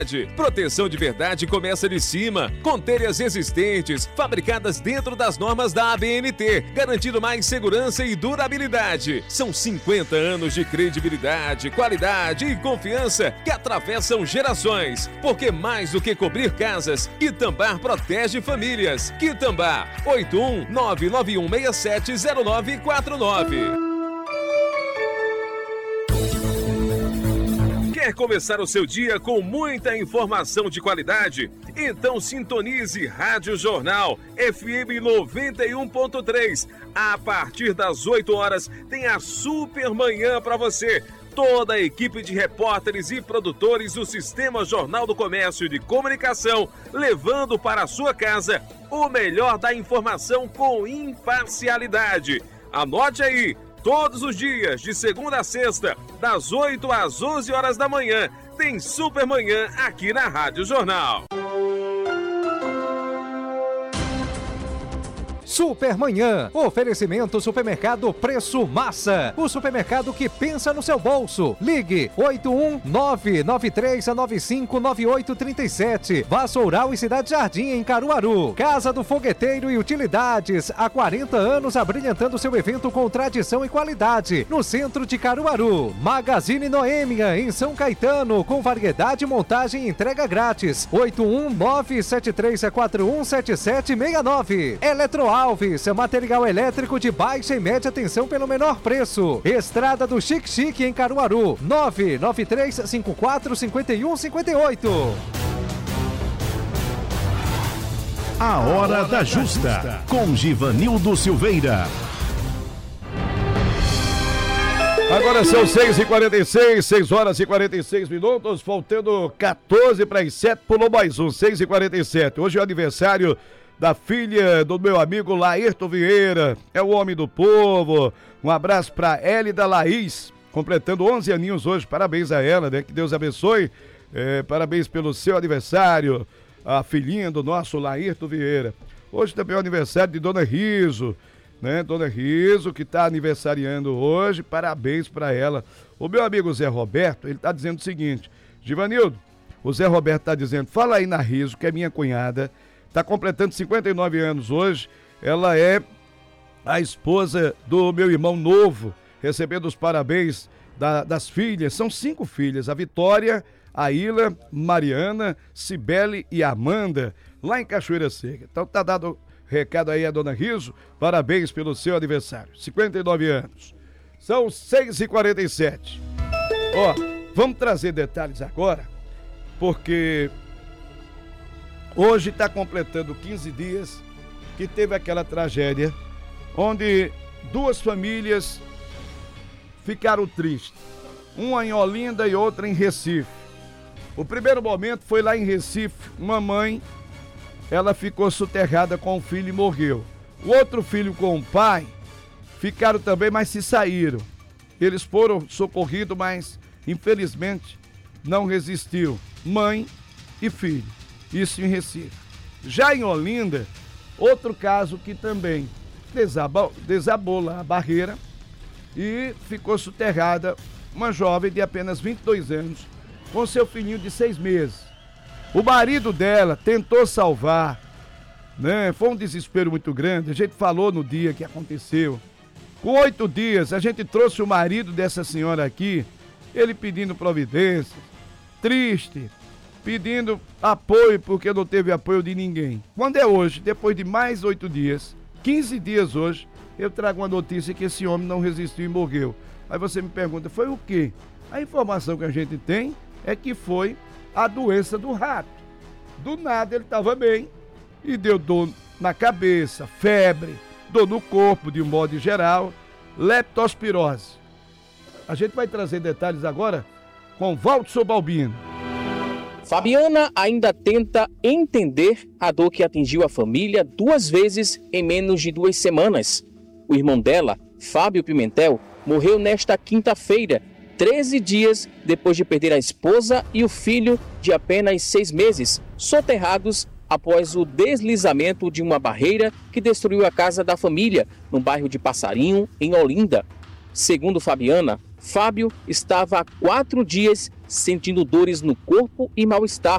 Proteção de verdade começa de cima, com telhas resistentes, fabricadas dentro das normas da ABNT, garantindo mais segurança e durabilidade. São 50 anos de credibilidade, qualidade e confiança que atravessam gerações. Porque mais do que cobrir casas, Quitambá protege famílias. Quitambá, 81991670949. Quer começar o seu dia com muita informação de qualidade? Então sintonize Rádio Jornal FM 91.3. A partir das 8 horas tem a Super Manhã para você. Toda a equipe de repórteres e produtores do Sistema Jornal do Comércio e de Comunicação, levando para a sua casa o melhor da informação com imparcialidade. Anote aí! Todos os dias, de segunda a sexta, das 8 às 11 horas da manhã, tem Super Manhã aqui na Rádio Jornal. Supermanhã, oferecimento Supermercado Preço Massa, o supermercado que pensa no seu bolso. Ligue 81993959837. Vassoural e Cidade Jardim em Caruaru. Casa do Fogueteiro e Utilidades, há 40 anos abrilhantando seu evento com tradição e qualidade, no centro de Caruaru. Magazine Noêmia em São Caetano, com variedade, montagem e entrega grátis. 81973417769. Eletroalves, material elétrico de baixa e média tensão pelo menor preço. Estrada do Chique Chique em Caruaru, 993545158. A Hora da Justa, com Givanildo Silveira. Agora são 6h46, 6 horas e 46 minutos, faltando 14 para as 7, pulou mais um, 6h47. Hoje é o aniversário da filha do meu amigo Laírton Vieira, é o homem do povo. Um abraço para Hélida Laís, completando 11 aninhos hoje, parabéns a ela, né? Que Deus abençoe, parabéns pelo seu aniversário, a filhinha do nosso Laírton Vieira. Hoje também é o aniversário de Dona Riso, né? Dona Riso, que está aniversariando hoje, parabéns para ela. O meu amigo Zé Roberto, ele está dizendo o seguinte: Givanildo, o Zé Roberto está dizendo, fala aí na Riso, que é minha cunhada, está completando 59 anos hoje. Ela é a esposa do meu irmão novo, recebendo os parabéns das filhas. São 5 filhas, a Vitória, a Ila, Mariana, Cibele e Amanda, lá em Cachoeira Seca. Então tá dado recado aí a Dona Riso, parabéns pelo seu aniversário, 59 anos. São 6h47. Ó, vamos trazer detalhes agora, porque hoje está completando 15 dias que teve aquela tragédia onde 2 famílias ficaram tristes. Uma em Olinda e outra em Recife. O primeiro momento foi lá em Recife, uma mãe, ela ficou soterrada com o filho e morreu. O outro filho com o pai ficaram também, mas se saíram. Eles foram socorridos, mas infelizmente não resistiu. Mãe e filho. Isso em Recife. Já em Olinda, outro caso que também desabou lá a barreira e ficou soterrada uma jovem de apenas 22 anos com seu filhinho de 6 meses. O marido dela tentou salvar, né? Foi um desespero muito grande. A gente falou no dia que aconteceu. Com 8 dias, a gente trouxe o marido dessa senhora aqui, ele pedindo providências, triste, pedindo apoio porque não teve apoio de ninguém. Quando é hoje, depois de mais 8 dias, 15 dias hoje, eu trago uma notícia que esse homem não resistiu e morreu. Aí você me pergunta, foi o quê? A informação que a gente tem é que foi a doença do rato. Do nada ele estava bem e deu dor na cabeça, febre, dor no corpo de um modo geral, leptospirose. A gente vai trazer detalhes agora com Valdson Balbino. Fabiana ainda tenta entender a dor que atingiu a família 2 vezes em menos de 2 semanas. O irmão dela, Fábio Pimentel, morreu nesta quinta-feira, 13 dias depois de perder a esposa e o filho de apenas 6 meses, soterrados após o deslizamento de uma barreira que destruiu a casa da família, no bairro de Passarinho, em Olinda. Segundo Fabiana, Fábio estava há 4 dias sentindo dores no corpo e mal-estar.